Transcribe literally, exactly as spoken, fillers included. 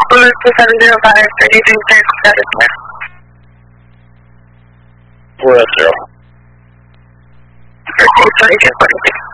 four two seven zero five, thirty-three thirty status west. four S zero. thirteen twenty-two forty-six.